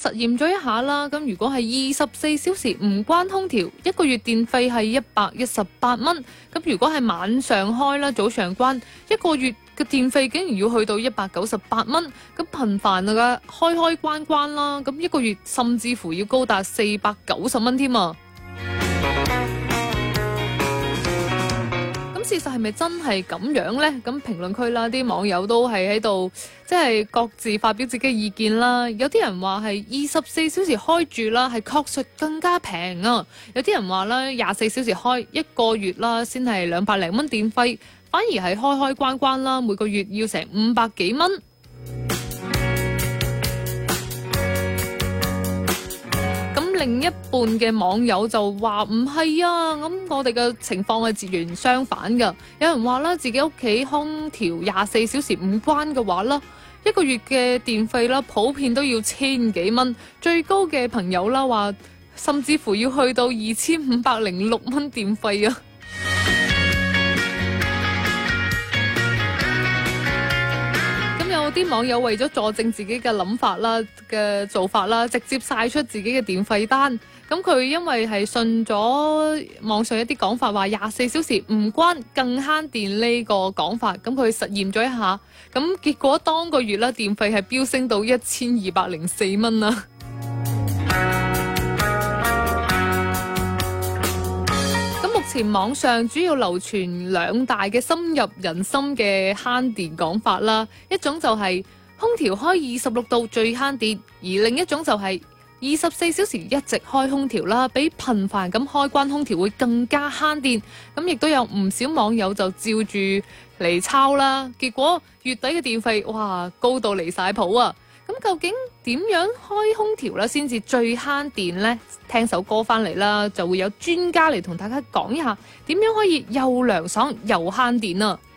實驗咗一下啦，咁如果係24小時唔關空調，一個月電費係118蚊。咁如果係晚上開啦，早上關，一個月嘅電費竟然要去到198蚊。咁頻繁嘅開關啦，咁一個月甚至乎要高達490蚊添啊！事實係咪真係咁樣呢？咁評論區啦，啲網友都係喺度，即係各自發表自己嘅意見啦。有啲人話係24小時開住啦，係確實更加平啊。有啲人話啦，24小時開一個月啦，先係200零蚊電費，反而係開關啦，每個月要成500幾蚊。另一半嘅網友就話唔係啊，咁我哋嘅情況係截然相反噶。有人話啦，自己屋企空調24小時唔關嘅話啦，一個月嘅電費啦，普遍都要1000幾蚊，最高嘅朋友啦話，甚至乎要去到2506蚊電費啊！有啲網友為咗佐證自己嘅諗法啦嘅做法啦，直接晒出自己嘅電費單。咁佢因為係信咗網上一啲講法，話24小時唔關更慳電呢個講法。咁佢實驗咗一下，咁結果當個月啦電費係飆升到1204蚊啦。前網上主要流傳兩大嘅深入人心嘅慳電講法啦，一種就係空調開26度最慳電，而另一種就係24小時一直開空調啦，比頻繁咁開關空調會更加慳電。咁亦都有唔少網友就照住嚟抄啦，結果月底嘅電費哇高到離晒譜啊！咁究竟點樣開空調咧先至最慳電呢？聽首歌翻嚟啦，就會有專家嚟同大家講一下點樣可以又涼爽又慳電啊！